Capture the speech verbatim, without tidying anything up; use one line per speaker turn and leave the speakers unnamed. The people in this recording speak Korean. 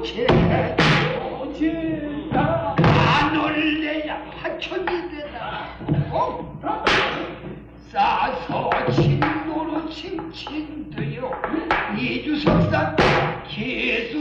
오체 오체다 안올래야 하천이 되다 어? 싸서 친노로 친친되어 이주석산 계수